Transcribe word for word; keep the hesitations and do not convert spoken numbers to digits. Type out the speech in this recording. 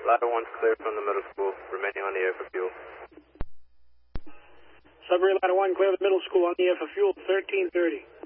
Ladder one's clear from the middle school, remaining on the air for fuel. Sudbury Ladder one, clear the middle school on the air for fuel, thirteen thirty.